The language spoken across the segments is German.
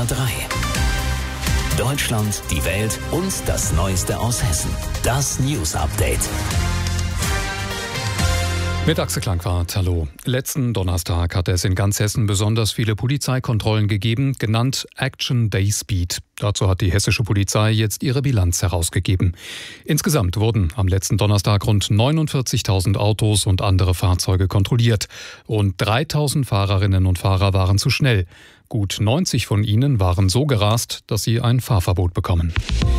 HR3. Deutschland, die Welt und das Neueste aus Hessen. Das News Update. Mit Axel Klangwart, hallo. Letzten Donnerstag hat es in ganz Hessen besonders viele Polizeikontrollen gegeben, genannt Action Day Speed. Dazu hat die hessische Polizei jetzt ihre Bilanz herausgegeben. Insgesamt wurden am letzten Donnerstag rund 49.000 Autos und andere Fahrzeuge kontrolliert. Rund 3.000 Fahrerinnen und Fahrer waren zu schnell. Gut 90 von ihnen waren so gerast, dass sie ein Fahrverbot bekommen.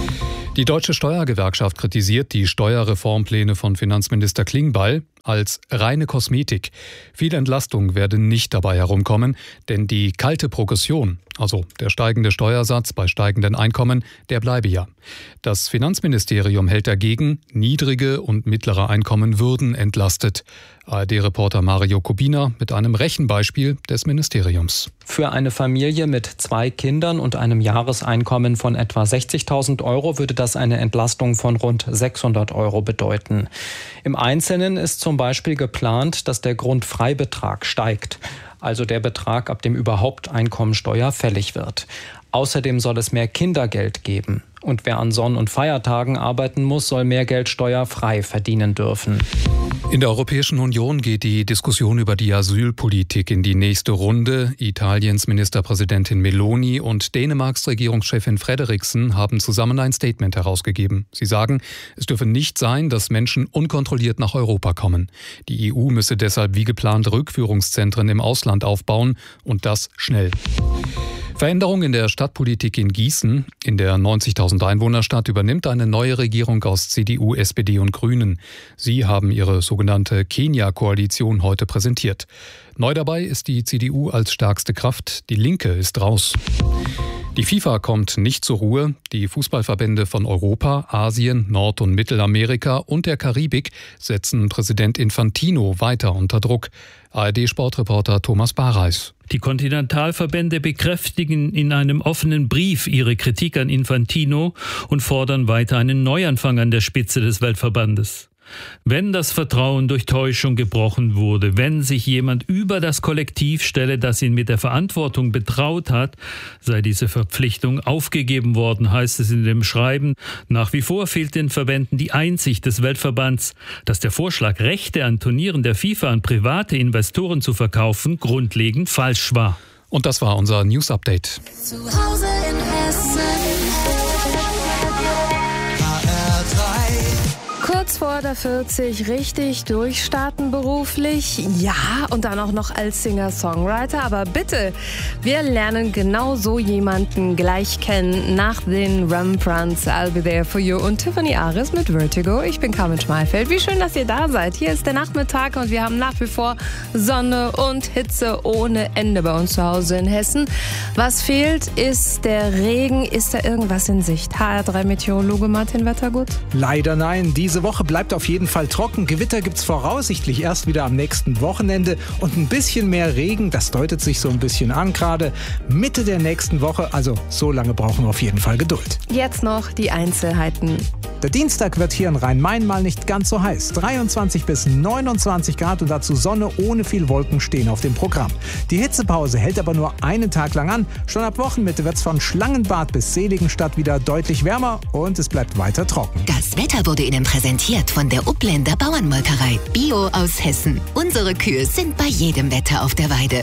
Die Deutsche Steuergewerkschaft kritisiert die Steuerreformpläne von Finanzminister Klingbeil als reine Kosmetik. Viel Entlastung werde nicht dabei herumkommen, denn die kalte Progression, also der steigende Steuersatz bei steigenden Einkommen, der bleibe ja. Das Finanzministerium hält dagegen, niedrige und mittlere Einkommen würden entlastet. ARD-Reporter Mario Kubina mit einem Rechenbeispiel des Ministeriums. Für eine Familie mit 2 Kindern und einem Jahreseinkommen von etwa 60.000 Euro würde das eine Entlastung von rund 600 Euro bedeuten. Im Einzelnen ist zum Beispiel geplant, dass der Grundfreibetrag steigt, also der Betrag, ab dem überhaupt Einkommensteuer fällig wird. Außerdem soll es mehr Kindergeld geben. Und wer an Sonn- und Feiertagen arbeiten muss, soll mehr Geld steuerfrei verdienen dürfen. In der Europäischen Union geht die Diskussion über die Asylpolitik in die nächste Runde. Italiens Ministerpräsidentin Meloni und Dänemarks Regierungschefin Frederiksen haben zusammen ein Statement herausgegeben. Sie sagen, es dürfe nicht sein, dass Menschen unkontrolliert nach Europa kommen. Die EU müsse deshalb wie geplant Rückführungszentren im Ausland aufbauen und das schnell. Veränderung in der Stadtpolitik in Gießen. In der 90.000 Einwohnerstadt übernimmt eine neue Regierung aus CDU, SPD und Grünen. Sie haben ihre sogenannte Kenia-Koalition heute präsentiert. Neu dabei ist die CDU als stärkste Kraft. Die Linke ist raus. Die FIFA kommt nicht zur Ruhe. Die Fußballverbände von Europa, Asien, Nord- und Mittelamerika und der Karibik setzen Präsident Infantino weiter unter Druck. ARD-Sportreporter Thomas Bareis. Die Kontinentalverbände bekräftigen in einem offenen Brief ihre Kritik an Infantino und fordern weiter einen Neuanfang an der Spitze des Weltverbandes. Wenn das Vertrauen durch Täuschung gebrochen wurde, wenn sich jemand über das Kollektiv stelle, das ihn mit der Verantwortung betraut hat, sei diese Verpflichtung aufgegeben worden, heißt es in dem Schreiben. Nach wie vor fehlt den Verbänden die Einsicht des Weltverbands, dass der Vorschlag, Rechte an Turnieren der FIFA an private Investoren zu verkaufen, grundlegend falsch war. Und das war unser News Update. Zu Hause in Hessen. Kurz vor der 40 richtig durchstarten beruflich, ja, und dann auch noch als Singer-Songwriter, aber bitte, wir lernen genau so jemanden gleich kennen nach den Rembrandts, I'll Be There For You und Tiffany Aris mit Vertigo. Ich bin Carmen Schmalfeld. Wie schön, dass ihr da seid. Hier ist der Nachmittag und wir haben nach wie vor Sonne und Hitze ohne Ende bei uns zu Hause in Hessen. Was fehlt, ist der Regen. Ist da irgendwas in Sicht? HR3-Meteorologe Martin Wettergut? Leider nein. Diese Woche bleibt auf jeden Fall trocken. Gewitter gibt's voraussichtlich erst wieder am nächsten Wochenende. Und ein bisschen mehr Regen, das deutet sich so ein bisschen an, gerade Mitte der nächsten Woche. Also so lange brauchen wir auf jeden Fall Geduld. Jetzt noch die Einzelheiten. Der Dienstag wird hier in Rhein-Main mal nicht ganz so heiß. 23 bis 29 Grad und dazu Sonne ohne viel Wolken stehen auf dem Programm. Die Hitzepause hält aber nur einen Tag lang an. Schon ab Wochenmitte wird's von Schlangenbad bis Seligenstadt wieder deutlich wärmer und es bleibt weiter trocken. Das Wetter wurde Ihnen präsentiert von der Upländer Bauernmolkerei. Bio aus Hessen. Unsere Kühe sind bei jedem Wetter auf der Weide.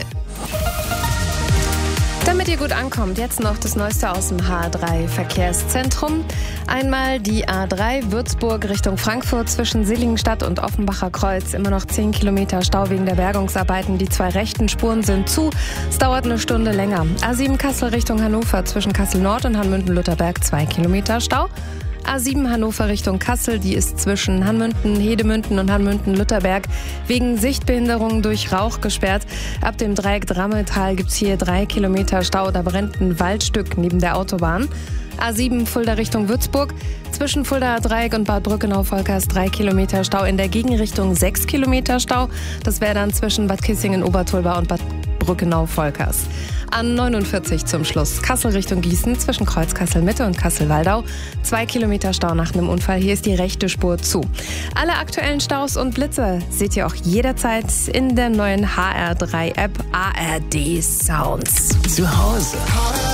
Damit ihr gut ankommt, jetzt noch das Neueste aus dem HR3 Verkehrszentrum. Einmal die A3 Würzburg Richtung Frankfurt zwischen Seligenstadt und Offenbacher Kreuz. Immer noch 10 Kilometer Stau wegen der Bergungsarbeiten. Die 2 rechten Spuren sind zu. Es dauert eine Stunde länger. A7 Kassel Richtung Hannover zwischen Kassel Nord und Hanmünden-Lutherberg 2 Kilometer Stau. A7 Hannover Richtung Kassel, die ist zwischen Hanmünden, Hedemünden und Hanmünden-Lutherberg wegen Sichtbehinderung durch Rauch gesperrt. Ab dem Dreieck Drammetal gibt's hier 3 Kilometer Stau, da brennt ein Waldstück neben der Autobahn. A7 Fulda Richtung Würzburg, zwischen Fuldaer Dreieck und Bad Brückenau-Volkers 3 Kilometer Stau, in der Gegenrichtung 6 Kilometer Stau. Das wäre dann zwischen Bad Kissingen-Obertulba und Bad Brückenau-Volkers. A49 zum Schluss. Kassel Richtung Gießen zwischen Kreuz Kassel-Mitte und Kassel-Waldau. 2 Kilometer Stau nach einem Unfall. Hier ist die rechte Spur zu. Alle aktuellen Staus und Blitze seht ihr auch jederzeit in der neuen HR3-App ARD Sounds. Zu Hause.